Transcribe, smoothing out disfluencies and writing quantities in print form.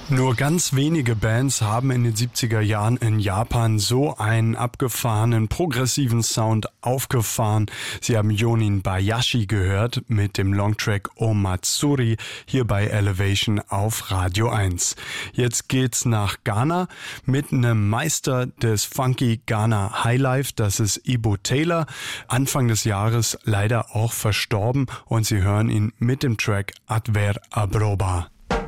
Nur ganz wenige Bands haben in den 70er Jahren in Japan so einen abgefahrenen, progressiven Sound aufgefahren. Sie haben Yonin Bayashi gehört mit dem Longtrack O Matsuri hier bei Elevation auf Radio 1. Jetzt geht's nach Ghana mit einem Meister des Funky Ghana Highlife, das ist Ibo Taylor, Anfang des Jahres leider auch verstorben, und Sie hören ihn mit dem Track Adver Abroba.